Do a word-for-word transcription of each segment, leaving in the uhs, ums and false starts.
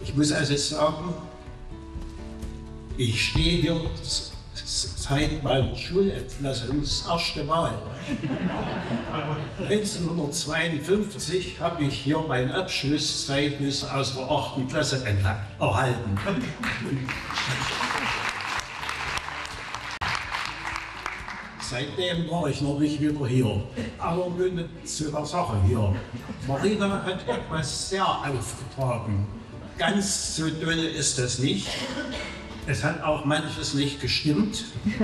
Ich muss also sagen, ich stehe hier seit meiner Schulentlassung das erste Mal. neunzehnhundertzweiundfünfzig habe ich hier mein Abschlusszeugnis aus der achten Klasse erhalten. Seitdem war ich noch nicht wieder hier. Aber nun zu der Sache hier. Marina hat etwas sehr aufgetragen. Ganz so doll ist das nicht. Es hat auch manches nicht gestimmt.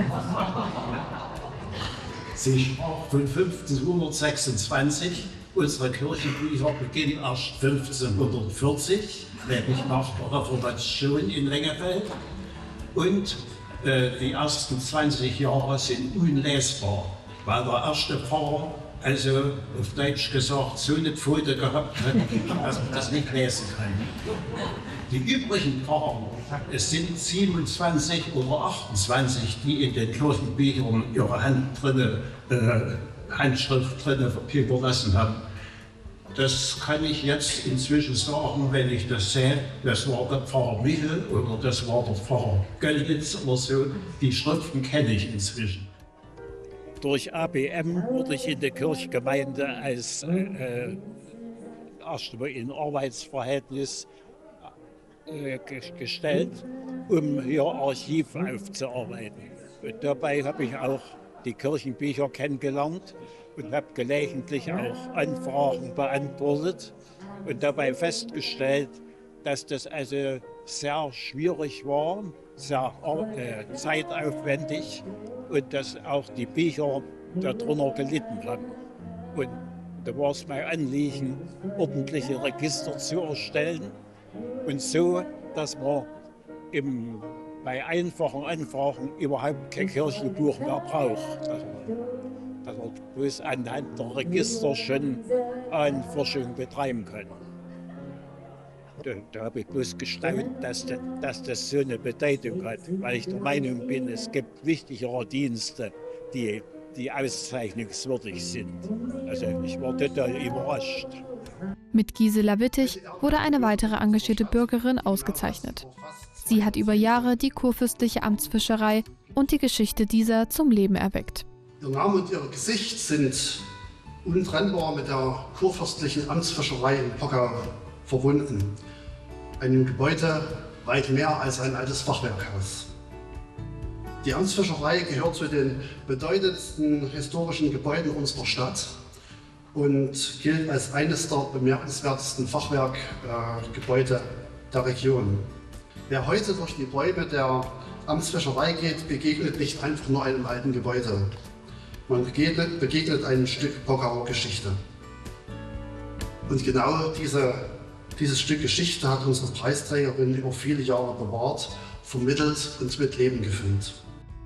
Sie sprach von fünfzehnhundertsechsundzwanzig. Unsere Kirchenbücher beginnen erst fünfzehnhundertvierzig, nämlich nach der Reformation in Lengefeld. Und äh, die ersten zwanzig Jahre sind unlesbar, weil der erste Pfarrer, also auf Deutsch gesagt, so eine Pfote gehabt hat, dass man das nicht lesen kann. Die übrigen Pfarrer, es sind siebenundzwanzig oder achtundzwanzig, die in den Kirchenbüchern ihre Hand drinne, äh, Handschrift drinne hinterlassen haben. Das kann ich jetzt inzwischen sagen, wenn ich das sehe, das war der Pfarrer Michel oder das war der Pfarrer Göllitz oder so. Die Schriften kenne ich inzwischen. Durch A B M wurde ich in der Kirchgemeinde als äh, erstmal in Arbeitsverhältnis äh, gestellt, um hier Archiv aufzuarbeiten. Und dabei habe ich auch die Kirchenbücher kennengelernt und habe gelegentlich auch Anfragen beantwortet und dabei festgestellt, dass das also sehr schwierig war, sehr äh, zeitaufwendig und dass auch die Bücher darunter gelitten haben. Und da war es mein Anliegen, ordentliche Register zu erstellen und so, dass man im, bei einfachen Anfragen überhaupt kein Kirchenbuch mehr braucht. Dass man, dass man bloß anhand der Register schon Ahnenforschung betreiben kann. Da, da habe ich bloß gestaunt, dass, de, dass das so eine Bedeutung hat, weil ich der Meinung bin, es gibt wichtigere Dienste, die, die auszeichnungswürdig sind. Also ich war total überrascht. Mit Gisela Wittig wurde eine weitere engagierte Bürgerin ausgezeichnet. Sie hat über Jahre die kurfürstliche Amtsfischerei und die Geschichte dieser zum Leben erweckt. Ihr Name und ihr Gesicht sind untrennbar mit der kurfürstlichen Amtsfischerei in Pockau verbunden. Einem Gebäude weit mehr als ein altes Fachwerkhaus. Die Amtsfischerei gehört zu den bedeutendsten historischen Gebäuden unserer Stadt und gilt als eines der bemerkenswertesten Fachwerkgebäude äh, der Region. Wer heute durch die Räume der Amtsfischerei geht, begegnet nicht einfach nur einem alten Gebäude. Man begegnet, begegnet einem Stück Pockauer Geschichte. Und genau diese, dieses Stück Geschichte hat unsere Preisträgerin über viele Jahre bewahrt, vermittelt und mit Leben gefüllt.